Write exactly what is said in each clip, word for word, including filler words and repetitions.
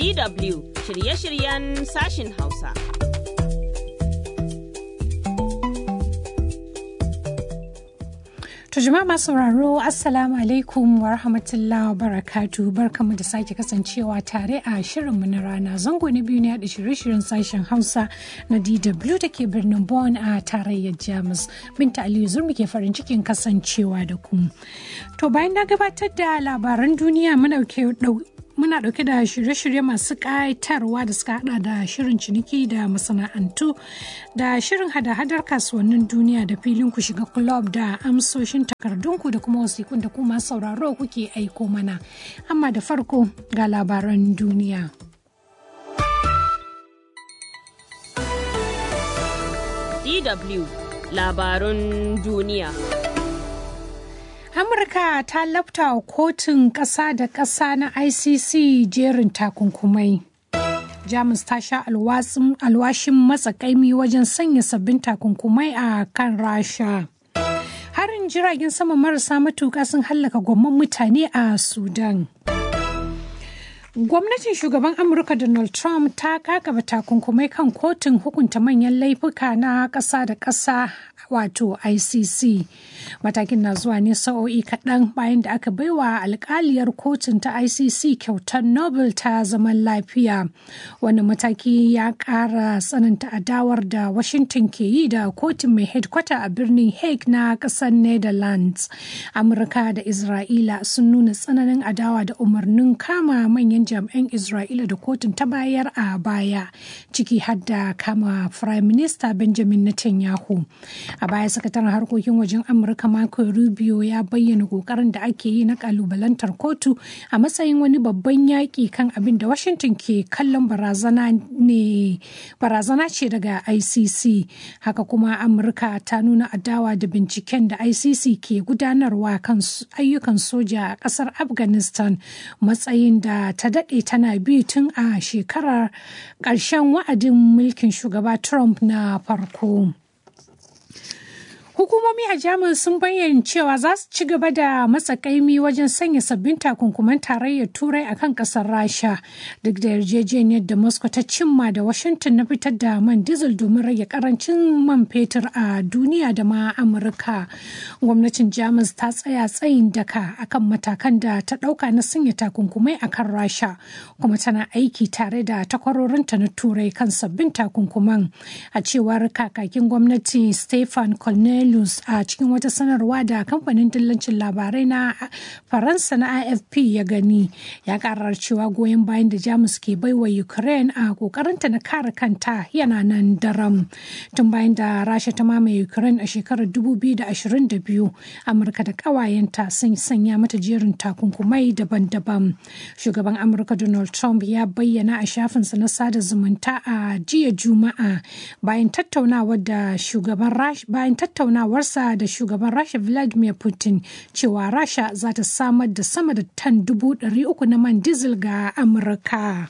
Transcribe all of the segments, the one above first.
D W shirye-shiryen sashin Hausa. To jama'a masu sauraro Assalamu alaikum wa rahmatullahi wa barakatu barkamu da sake kasancewa tare a shirinmu na rana zango na biyu ne da shirye-shiryen sashen Hausa na D W da ke birnin Bonn a tarayyar Jamus. Binta Aliyu Zurmi ke farin cikin kasancewa da ku. To bayan na gabatar da labaran duniya muna Muna ɗauke da shirye-shirye masu ƙayatarwa da suka haɗa da shirin ciniki da masana'antu da shirin hada-hadar kasuwannin duniya da filin ku shiga club da amsoshin takardunku da kuma wasiƙun da kuma sauraro kuke aiko mana. Amma da farko ga labaran duniya. D W labarun duniya. Amurka ta lafta kotun ƙasa da ƙasa na I C C jerin takunkumai. Jamus ta sha alwashin matsakaimi wajen sanya sabbin takunkumai a kan Rasha. Harin jiragen sama marasa matuƙa sun hallaka gwamman mutane a Sudan. Gwamnatin shugaban Amurka Donald Trump ta kakaba takunkumai kan kotun hukunta manyan laifuka na ƙasa da ƙasa wato I C C. Matakin na zuwa ne sa'o'i kaɗan bayan da aka baiwa alƙaliyar kotun ta I C C kyautar Nobel ta zaman lafiya. Wani mataki ya ƙara tsananta adawar da Washington ke yi da kotun mai headquarter a birnin Hague na ƙasar Netherlands. Amurka da Isra'ila sun nuna tsananin adawa da umarnin kama manyan jami'an Isra'ila da kotun ta bayar a baya, ciki har da kama Prime Minister Benjamin Netanyahu. A baya sakataren harkokin wajen Amurka Marco Rubio ya bayyana kokarin da ake yi na kalubalantar kotu a matsayin wani babban yaƙi kan abin da Washington ke kallon barazana ne barazana ce daga I C C. Haka kuma Amurka ta nuna adawa da binciken da I C C ke gudanarwa kan ayyukan soja a ƙasar Afghanistan, matsayin da ta daɗe tana bi tun a shekarar ƙarshen wa'adin mulkin shugaba Trump na farko. Hukumomi a Jamus sun bayyana cewa za su ci gaba da matsakaimi wajen sanya sabbin takunkuman tarayyar Turai akan kasar Rasha duk da yarjejeniyar da Moscow ta cimma da Washington na fitar da man diesel domin rage karancin man fetur a duniya da ma Amurka. Gwamnatin Jamus ta tsaya tsayin daka akan matakan da ta ɗauka na sanya takunkumai akan Rasha, kuma tana aiki tare da takwarorinta na Turai kan sabbin takunkuman. A cewar kakakin gwamnati Stefan Colonel a cikin wata sanarwa da kamfanin dillancin labarai na Faransa na A F P ya gani, ya karar cewa goyon bayan da Jamus ke baiwa Ukraine a kokarinta na kare kanta yana nan daram. Tun bayan da Rasha ta mamaye Ukraine a shekarar dubu biyu da ashirin da biyu, Amurka da ƙawayenta sun sanya mata jerin takunkumai daban-daban. Shugaban Amurka Donald Trump ya bayyana a shafinsa na sada zumunta a jiya Juma'a bayan tattaunawar da shugaban Rasha bayan tattaunawar tattaunawarsa da shugaban Rasha Vladimir Putin cewa Rasha za ta samar da sama da tan dubu ɗari uku na man diesel ga Amurka.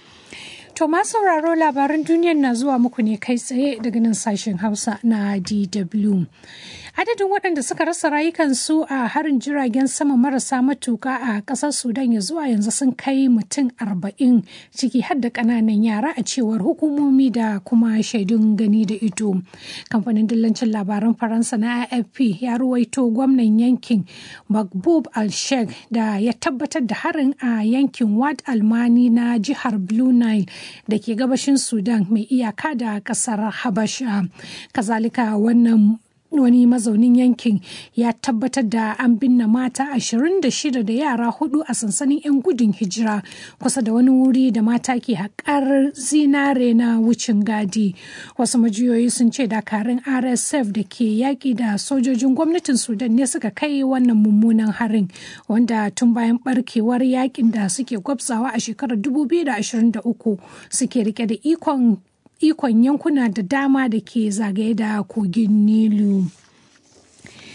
To masu sauraro labaran duniyar na zuwa muku ne kai tsaye daga nan sashen Hausa na D W. Adadin waɗanda suka rasa rayukansu a harin jiragen sama marasa matuka a ƙasar Sudan ya zuwa yanzu sun kai mutum arba'in, ciki har da ƙananan yara a cewar hukumomi da kuma shaidun gani da ido. Kamfanin dillancin labaran Faransa na A F P ya ruwaito gwamnan yankin Mahboub al-Sheikh da ya tabbatar da harin a yankin Wad Almani na jihar Blue Nile da ke gabashin Sudan mai iyaka da ƙasar Habasha. Kazalika wannan wani mazaunin yankin ya tabbatar da an binne mata ashirin da shida da yara hudu a sansanin 'yan gudun hijira kusa da wani wuri da mata ke haƙar zinare na wucin gadi. Wasu majiyoyi sun ce dakarun R S F da ke yaƙi da sojojin gwamnatin Sudan ne suka kai wannan mummunan harin, wanda tun bayan barkewar yaƙin da suke gwabzawa a shekarar dubu biyu da ashirin da uku suke rike da ikon ikon yankuna da dama da ke zagaye da kogin Nilu.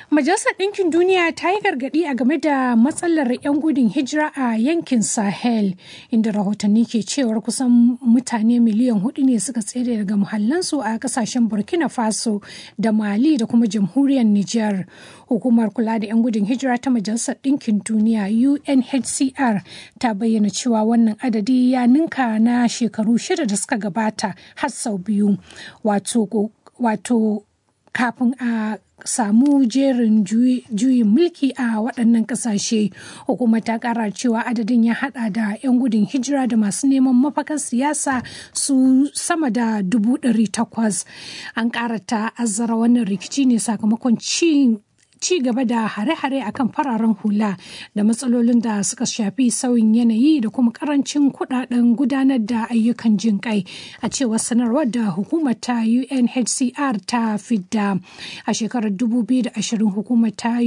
Majalisar Ɗinkin Duniya ta yi gargaɗi a game da matsalar 'yan gudun hijira a yankin Sahel, inda rahotanni ke cewar kusan mutane miliyan hudu ne suka tsere daga muhallansu a kasashen Burkina Faso da Mali da kuma jamhuriyar Nijar. Hukumar kula da 'yan gudun hijira ta Majalisar Ɗinkin Duniya U N H C R ta bayyana cewa wannan adadi ya ninka na shekaru shida da suka gabata har sau biyu, wato wato kafin a samu jerin juyin mulki a waɗannan ƙasashe. Hukumar ta ƙara cewa adadin ya haɗa da 'yan gudun hijira da masu neman mafakar siyasa su sama da dubu ɗari takwas. An ƙara ta'azzara wannan rikici ne sakamakon ci ci gaba da hare-hare akan fararen hula da matsalolin da suka shafi sauyin yanayi da kuma karancin kudaden gudanar da ayyukan jin kai, a cewar sanarwar da hukumar ta U N H C R ta fidda. A shekarar dubu biyu da ashirin hukumar ta